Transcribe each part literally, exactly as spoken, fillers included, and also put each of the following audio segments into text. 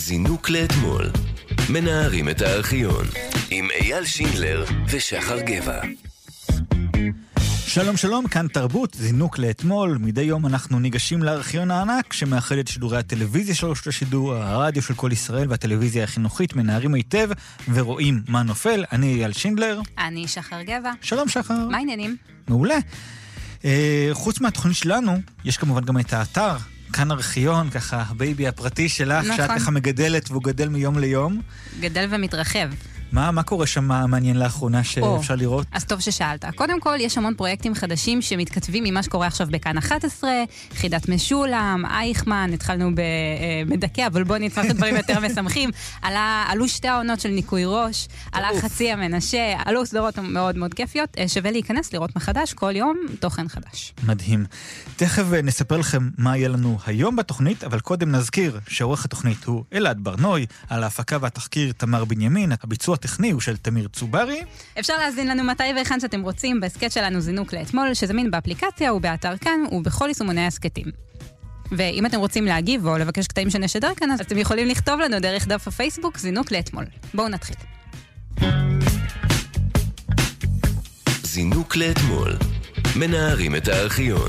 זינוק לאתמול. מנערים את הארכיון עם אייל שינדלר ושחר גבע. שלום שלום, כאן תרבות, זינוק לאתמול. מדי יום אנחנו ניגשים לארכיון הענק שמאחד את שידורי הטלוויזיה של רשות השידור, הרדיו של כל ישראל והטלוויזיה החינוכית, מנערים היטב ורואים מה נופל. אני אייל שינדלר. אני שחר גבע. שלום שחר. מה העניינים? מעולה. אה, חוץ מהתוכנית שלנו, יש כמובן גם את האתר, כאן ארכיון, ככה הבייבי הפרטי שלך, נכון. שאת ככה מגדלת והוא גדל מיום ליום. גדל ומתרחב. מה, מה קורה שם מעניין לאחרונה שאפשר או, לראות? אז טוב ששאלת. קודם כל, יש המון פרויקטים חדשים שמתכתבים ממה שקורה עכשיו בכאן אחת עשרה, חידת משולם, אייכמן, התחלנו בדקה, אבל בואו נתמח את דברים יותר משמחים. עלה, עלו שתי העונות של ניקוי ראש, עלה חצי המנשה, עלו סדרות מאוד מאוד כיפיות, שווה להיכנס לראות מחדש, כל יום תוכן חדש. מדהים. תכף נספר לכם מה יהיה לנו היום בתוכנית, אבל קודם נזכיר שעורך התוכנית הוא אלעד ברנוי, על ההפקה והתחקיר תמר בנימין, הביצוע הטכני הוא של תמיר צוברי. אפשר להזין לנו מתי ואיכן שאתם רוצים בסקט שלנו זינוק לאתמול, שזמין באפליקציה ובאתר כאן ובכל יישומוני הסקטים. ואם אתם רוצים להגיב או לבקש קטעים שנשדר כאן, אז אתם יכולים לכתוב לנו דרך דף הפייסבוק זינוק לאתמול. בואו נתחיל. זינוק לאתמול. מנערים את הארכיון.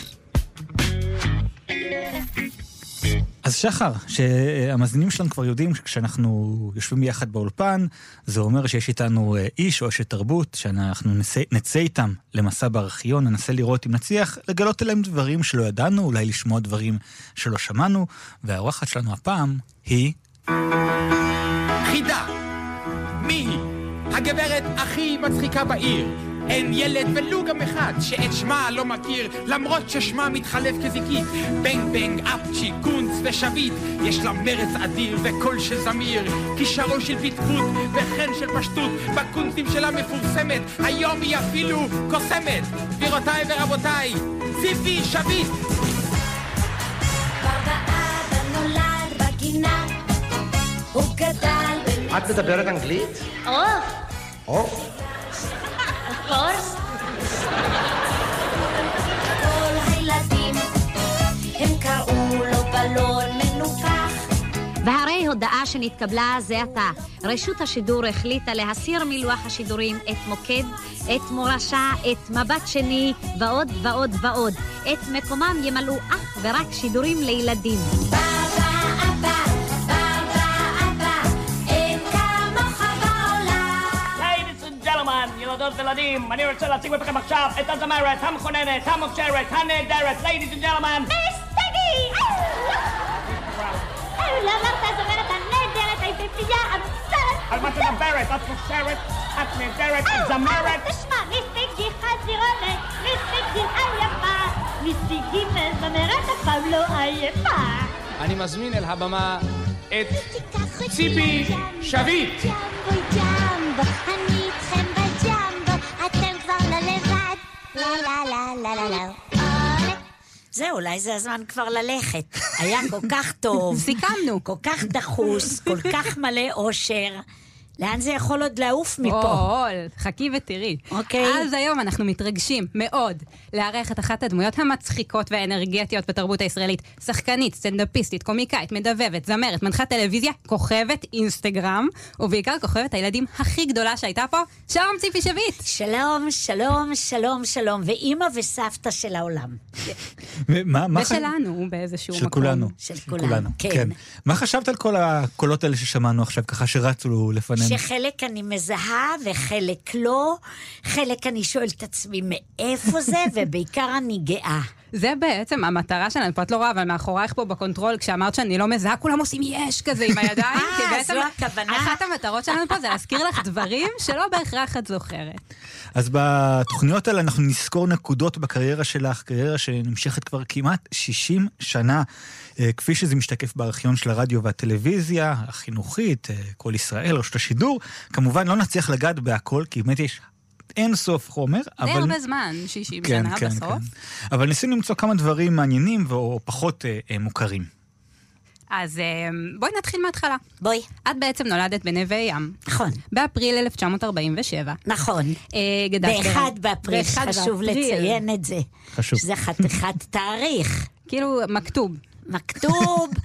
אז שחר, שהמאזינים שלנו כבר יודעים שכשאנחנו יושבים ביחד באולפן, זה אומר שיש איתנו איש או אשת תרבות, שאנחנו נצא, נצא איתם למסע בארכיון, ננסה לראות אם נצליח לגלות אליהם דברים שלא ידענו, אולי לשמוע דברים שלא שמענו, והאורחת שלנו הפעם היא... חידה! מי היא? הגברת הכי מצחיקה בעיר. אין ילד ולו גם אחד שאת שמה לא מכיר, למרות ששמה מתחלף כזיקית. בנג בנג, אפצ'י, קונץ ושביט, יש לה מרץ אדיר וקול של זמיר, כישרון של פתקות וכן של פשטות, בקונצים שלה מפורסמת, היום היא אפילו קוסמת. גבירותיי ורבותיי, ציפי שביט. באבא נולד בגינה, הוא גדל במציאות. את מדברת אנגלית? או! או! קורס? כל הילדים הם קראו לו בלון מנופח. והרי הודעה שנתקבלה זה עתה. רשות השידור החליטה להסיר מלוח השידורים את מוקד, את מורשה, את מבט שני ועוד ועוד ועוד. את מקומם ימלאו אך ורק שידורים לילדים. ילדות וילדים, אני רוצה להציג בפניכם עכשיו את הזמרת, המכוננת, המוכשרת, הנהדרת, ladies and gentlemen. מיס טגי! לא אמרת הזמרת הנהדרת, היפהפייה, המוכשרת. על מה תדברת? את מוכשרת, את נהדרת, את זמרת. תשמע, מיס טגי חזירונת, מיס טגי עייפה, מיס טגי מזמרת אף פעם לא עייפה. אני מזמין אל הבמה את ציפי שביט. אני איתכם בג'מבו, אתם כבר לא לבד. לה לה לה לה לה לה. זהו, אולי זה הזמן כבר ללכת. היה כל כך טוב. סיכמנו. כל כך דחוס, כל כך מלא אושר. לאן זה יכול עוד לעוף מפה? או, חכי ותראי. אוקיי. אז היום אנחנו מתרגשים מאוד לארח את אחת הדמויות המצחיקות והאנרגטיות בתרבות הישראלית. שחקנית, סטנדאפיסטית, קומיקאית, מדבבת, זמרת, מנחת טלוויזיה, כוכבת אינסטגרם, ובעיקר כוכבת הילדים הכי גדולה שהייתה פה. שלום ציפי שביט. שלום, שלום, שלום, שלום. ואמא וסבתא של העולם. ושלנו באיזשהו מקום. של כולנו. של כולנו, כן. מה חשבת על כל הקולות האלה ששמענו עכשיו, ככה שרצו לפנינו? שחלק אני מזהה וחלק לא, חלק אני שואלת את עצמי מאיפה זה, ובעיקר אני גאה. זה בעצם המטרה שלנו, פה את לא רואה, אבל מאחורייך פה בקונטרול, כשאמרת שאני לא מזהה, כולם עושים יש כזה עם הידיים. אה, זו הכוונה. אחת המטרות שלנו פה זה להזכיר לך דברים שלא בהכרח את זוכרת. אז בתוכניות האלה אנחנו נזכור נקודות בקריירה שלך, קריירה שנמשכת כבר כמעט שישים שנה, כפי שזה משתקף בארכיון של הרדיו והטלוויזיה, החינוכית, כל ישראל, רשות השידור. כמובן לא נצליח לגעת בהכל, כי באמת יש אין סוף חומר. די הרבה זמן, שישים שנה בסוף. אבל ניסינו למצוא כמה דברים מעניינים או פחות מוכרים. אז בואי נתחיל מההתחלה. בואי. את בעצם נולדת בנווה ים. נכון. באפריל אלף תשע מאות ארבעים ושבע. נכון. באחד באפריל, חשוב לציין את זה. חשוב. שזה חתיכת תאריך. כאילו מכתוב. מכתוב,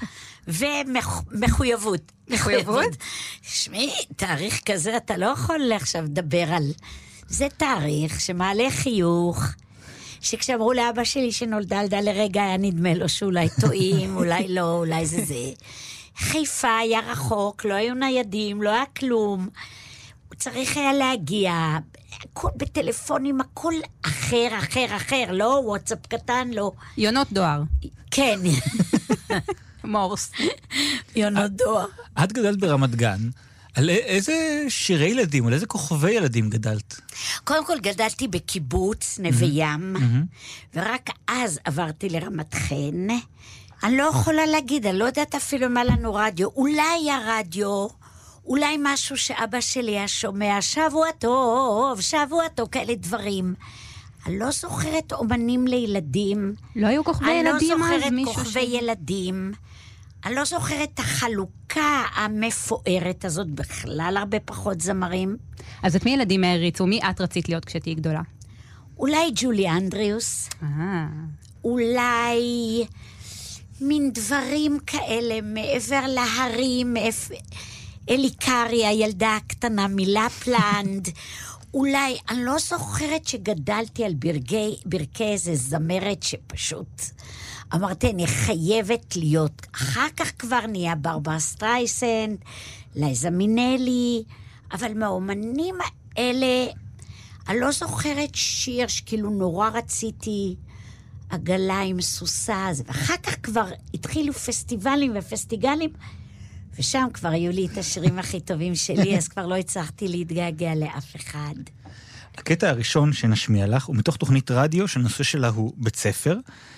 ומחויבות. מחויבות? שמי, תאריך כזה אתה לא יכול עכשיו לדבר על... זה תאריך שמעלה חיוך, שכשאמרו לאבא שלי שנולדה ילדה לרגע, היה נדמה לו שאולי טועים, אולי לא, אולי זה זה. חיפה היה רחוק, לא היו ניידים, לא היה כלום. הוא צריך היה להגיע, הכל בטלפונים, הכל אחר, אחר, אחר, לא וואטסאפ קטן, לא. יונות דואר. כן. מורס. יונות דואר. את גדלת ברמת גן, על איזה שירי ילדים, על איזה כוכבי ילדים גדלת? קודם כל גדלתי בקיבוץ נווה ים, ורק אז עברתי לרמת חן. אני לא יכולה להגיד, אני לא יודעת אפילו מה לנו רדיו. אולי היה רדיו, אולי משהו שאבא שלי היה שומע, שבוע טוב, שבוע טוב, כאלה דברים. אני לא זוכרת אומנים לילדים. לא היו כוכבי ילדים אז? אני לא זוכרת כוכבי ילדים. אני לא זוכרת את החלוקה המפוארת הזאת, בכלל הרבה פחות זמרים. אז את מי ילדים העריצו? מי את רצית להיות כשתהיי גדולה? אולי ג'ולי אנדריוס. אה. אולי מין דברים כאלה מעבר להרים, אליקרי, הילדה הקטנה מלפלנד. אולי, אני לא זוכרת שגדלתי על ברגי, ברכי איזה זמרת שפשוט אמרתי, אני חייבת להיות. אחר כך כבר נהיה ברברה סטרייסנד, לייזה מינלי, אבל מהאומנים האלה, אני לא זוכרת שיר שכאילו נורא רציתי, עגלה עם סוסה, ואחר כך כבר התחילו פסטיבלים ופסטיגלים, ושם כבר היו לי את השירים הכי טובים שלי, אז כבר לא הצלחתי להתגעגע לאף אחד. הקטע הראשון שנשמיע לך הוא מתוך תוכנית רדיו שהנושא שלה הוא בית ספר.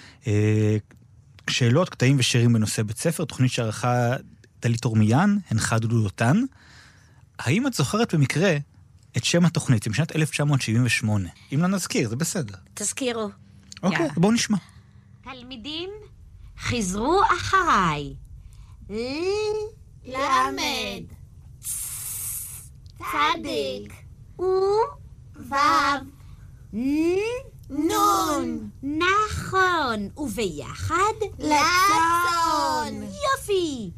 שאלות, קטעים ושירים בנושא בית ספר, תוכנית שערכה דלית אורמיאן, הנחה דודו דותן. האם את זוכרת במקרה את שם התוכנית? זה משנת אלף תשע מאות שבעים ושמונה. אם לא נזכיר, זה בסדר. תזכירו. אוקיי, בואו נשמע. תלמידים, חזרו אחריי. למד, צדיק, וו, נון. נכון, וביחד? לצון. יופי.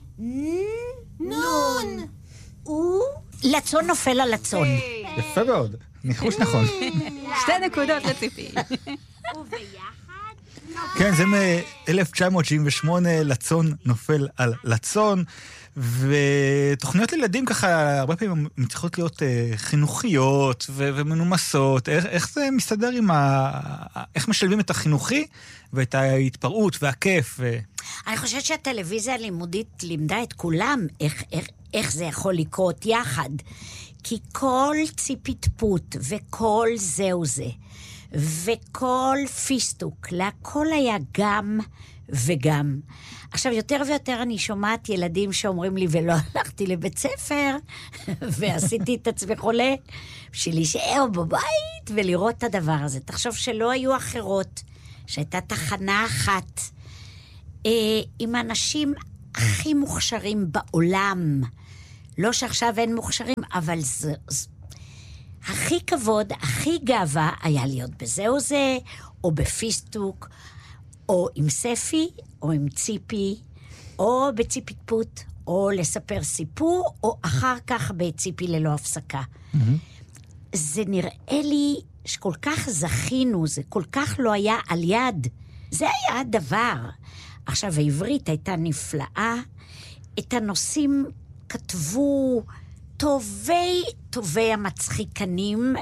נון. לצון נופל על הצון. יפה מאוד, ניחוש נכון. שתי נקודות לציפי. וביחד? כן, זה מ-אלף תשע מאות שבעים ושמונה, לצון נופל על לצון, ותוכניות לילדים ככה, הרבה פעמים מצליחות להיות uh, חינוכיות ו- ומנומסות. איך, איך זה מסתדר עם ה... איך משלבים את החינוכי ואת ההתפרעות והכיף? ו... אני חושבת שהטלוויזיה הלימודית לימדה את כולם איך, איך, איך זה יכול לקרות יחד. כי כל ציפית-פוט וכל זהו זה, וכל פיסטוק, להכל היה גם וגם. עכשיו, יותר ויותר אני שומעת ילדים שאומרים לי, ולא הלכתי לבית ספר, ועשיתי את עצמי חולה, בשביל להישאר בבית ולראות את הדבר הזה. תחשוב שלא היו אחרות, שהייתה תחנה אחת, אה, עם האנשים הכי מוכשרים בעולם. לא שעכשיו אין מוכשרים, אבל זה... זה הכי כבוד, הכי גאווה היה להיות בזה או זה, או בפיסטוק, או עם ספי, או עם ציפי, או בציפית פוט, או לספר סיפור, או אחר כך בציפי ללא הפסקה. Mm-hmm. זה נראה לי שכל כך זכינו, זה כל כך לא היה על יד. זה היה הדבר. עכשיו, העברית הייתה נפלאה, את הנושאים כתבו טובי, טובי המצחיקנים,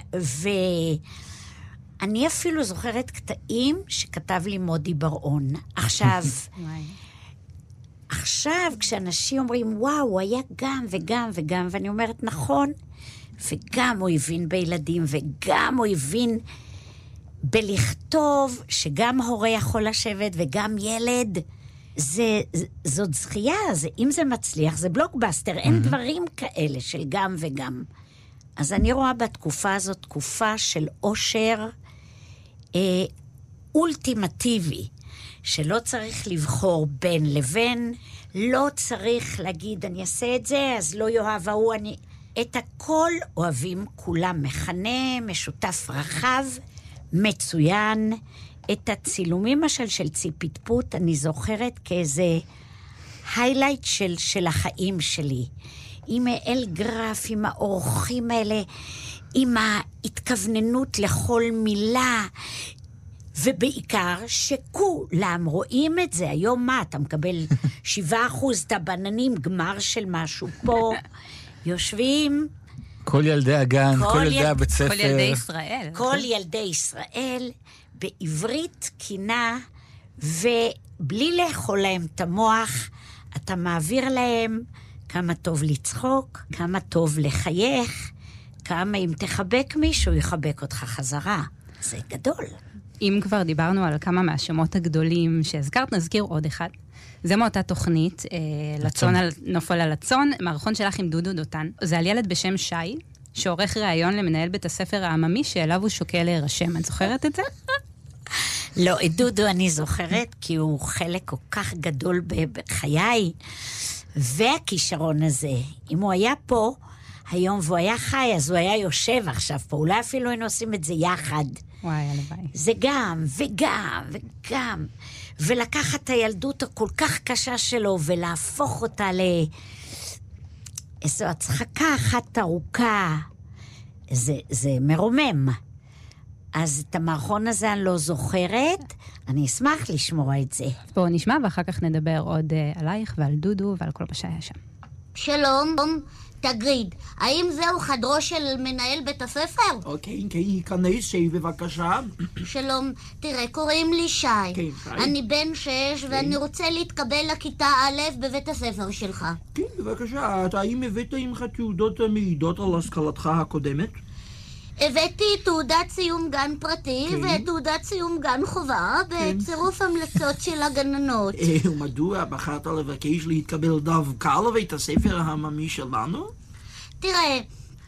ואני אפילו זוכרת קטעים שכתב לי מודי ברעון. עכשיו, עכשיו כשאנשים אומרים, וואו, הוא היה גם וגם וגם, ואני אומרת, נכון, וגם הוא הבין בילדים, וגם הוא הבין בלכתוב, שגם הורה יכול לשבת וגם ילד, זה, זאת זכייה, זה, אם זה מצליח, זה בלוקבאסטר, אין mm-hmm. דברים כאלה של גם וגם. אז אני רואה בתקופה הזאת תקופה של אושר אה, אולטימטיבי, שלא צריך לבחור בין לבין, לא צריך להגיד, אני אעשה את זה, אז לא יאהב ההוא, אני... את הכל אוהבים כולם, מכנה, משותף רחב, מצוין. את הצילומים השל של ציפית פוט אני זוכרת כאיזה ההיילייט של, של החיים שלי. עם אל גרף, עם האורחים האלה, עם ההתכווננות לכל מילה, ובעיקר שכולם רואים את זה. היום מה, אתה מקבל שבעה אחוז את הבננים, גמר של משהו פה, יושבים... כל ילדי הגן, כל, כל ילדי יל... הבית ספר. כל ילדי ישראל. כל ילדי ישראל, בעברית תקינה, ובלי לאכול להם את המוח, אתה מעביר להם כמה טוב לצחוק, כמה טוב לחייך, כמה אם תחבק מישהו, יחבק אותך חזרה. זה גדול. אם כבר דיברנו על כמה מהשמות הגדולים שהזכרת, נזכיר עוד אחד. זה מאותה תוכנית, לצון על, נופל על הצון, מערכון שלך עם דודו דותן. זה על ילד בשם שי, שעורך ראיון למנהל בית הספר העממי, שאליו הוא שוקל להירשם. את זוכרת את זה? לא, את דודו אני זוכרת, כי הוא חלק כל כך גדול בחיי, והכישרון הזה, אם הוא היה פה היום והוא היה חי, אז הוא היה יושב עכשיו פה, אולי אפילו היינו עושים את זה יחד. וואי, הלוואי. זה גם, וגם, וגם. ולקחת את הילדות הכל כך קשה שלו, ולהפוך אותה לאיזו הצחקה אחת ארוכה. זה, זה מרומם. אז את המערכון הזה אני לא זוכרת, אני אשמח לשמוע את זה. בואו נשמע, ואחר כך נדבר עוד uh, עלייך ועל דודו ועל כל מה שהיה שם. שלום, תגיד, האם זהו חדרו של מנהל בית הספר? אוקיי, כן, ייכנס, שי בבקשה. שלום, תראה, קוראים לי שי. כן, שי. אני בן שש, ואני רוצה להתקבל לכיתה א' בבית הספר שלך. כן, בבקשה, אתה האם הבאת עמך תעודות המעידות על השכלתך הקודמת? הבאתי תעודת סיום גן פרטי ותעודת סיום גן חובה בצירוף המלצות של הגננות. ומדוע בחרת לבקש להתקבל דווקא לבית הספר העממי שלנו? תראה,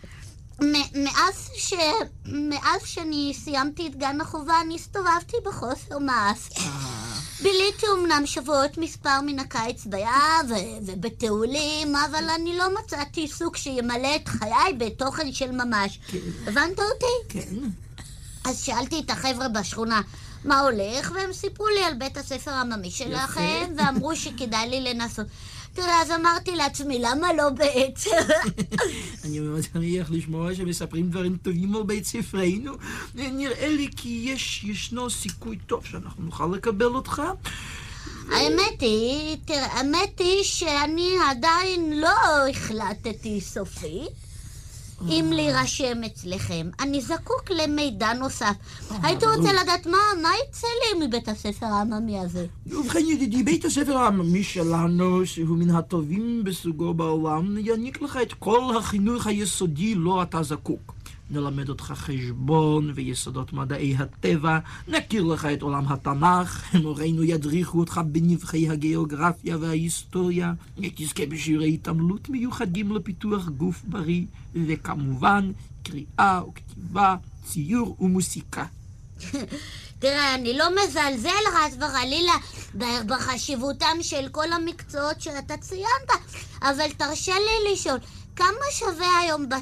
מאז ש... מאז שאני סיימתי את גן החובה אני הסתובבתי בחוסר מעש. ביליתי אמנם שבועות מספר מן הקיץ בים ו- ובטיולים, אבל אני לא מצאתי עיסוק שימלא את חיי בתוכן של ממש. כן. הבנת אותי? כן. אז שאלתי את החבר'ה בשכונה מה הולך, והם סיפרו לי על בית הספר העממי שלכם, ואמרו שכדאי לי לנסות. תראה, אז אמרתי לעצמי, למה לא בעצם? אני מאוד שמח לשמוע שמספרים דברים טובים על בית ספרנו. נראה לי כי יש, ישנו סיכוי טוב שאנחנו נוכל לקבל אותך. האמת היא, תראה, האמת היא שאני עדיין לא החלטתי סופי אם להירשם אצלכם. אני זקוק למידע נוסף. הייתי רוצה לדעת מה, מה יצא לי מבית הספר העממי הזה. ובכן ידידי, בית הספר העממי שלנו, שהוא מן הטובים בסוגו בעולם, יעניק לך את כל החינוך היסודי לו אתה זקוק. נלמד אותך חשבון ויסודות מדעי הטבע, נכיר לך את עולם התנ"ך, מורינו ידריכו אותך בנבחי הגיאוגרפיה וההיסטוריה, תזכה בשיעורי התעמלות מיוחדים לפיתוח גוף בריא, וכמובן קריאה וכתיבה, ציור ומוסיקה. תראה, אני לא מזלזל רז וחלילה בחשיבותם של כל המקצועות שאתה ציינת, אבל תרשה לי לשאול, כמה שווה היום